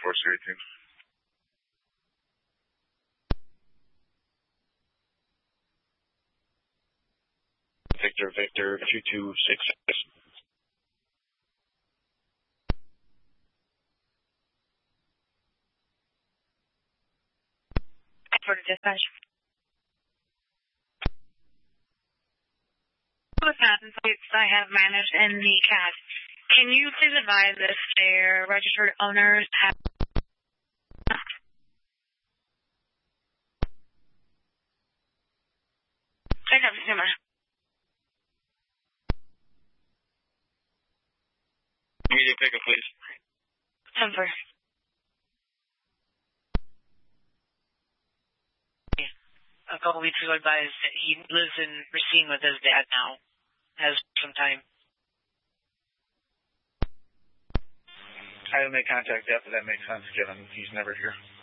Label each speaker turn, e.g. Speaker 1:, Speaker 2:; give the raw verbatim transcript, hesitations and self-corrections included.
Speaker 1: four zero two.
Speaker 2: Victor, Victor, two two six six.
Speaker 3: For dispatch. The patent plates I have managed in the C A D. Can you please advise if their registered owners have... I have Zimmer.
Speaker 2: Immediate pickup, please.
Speaker 3: Temper.
Speaker 4: A couple weeks ago advised that he lives in Racine with his dad now. Has some time.
Speaker 5: I haven't made contact yet, but that makes sense given he's never here.